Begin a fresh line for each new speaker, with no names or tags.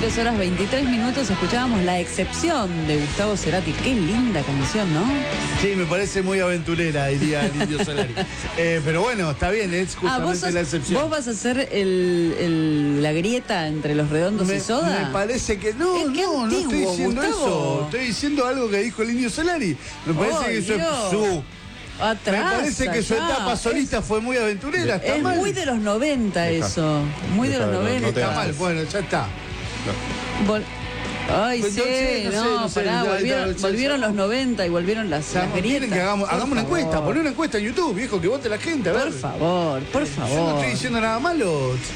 23 horas 23 minutos, escuchábamos La Excepción de Gustavo Cerati. Qué linda canción, ¿no?
Sí, me parece muy aventurera, diría el Indio Solari. Pero bueno, está bien, es justamente la excepción.
¿Vos vas a hacer la grieta entre los redondos y Soda?
Me parece que no estoy diciendo
Gustavo.
eso. Estoy diciendo algo que dijo el Indio Solari. Me parece que me parece que su etapa solista fue muy aventurera. Está
es
mal.
muy de los 90 eso. Muy de los 90.
Está mal, bueno, ya está.
Ay,
Pues
sí,
no sé,
pará, volvieron los 90 y volvieron las grietas.
Que hagamos una encuesta, poné una encuesta en YouTube, viejo, que vote la gente, a ver.
Por favor.
Yo no estoy diciendo nada malo.